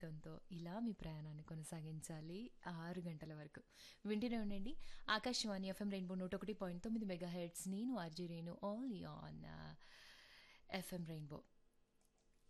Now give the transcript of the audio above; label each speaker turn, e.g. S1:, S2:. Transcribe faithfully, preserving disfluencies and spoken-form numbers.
S1: దాంతో ఇలా మీ ప్రయాణాన్ని కొనసాగించాలి ఆరు గంటల వరకు. వింటూనే ఉండండి ఆకాశవాణి ఎఫ్ఎం రెయిన్బో నూట ఒకటి పాయింట్ తొమ్మిది మెగాహెర్ట్జ్. నేను RJ Renu only on FM rainbow.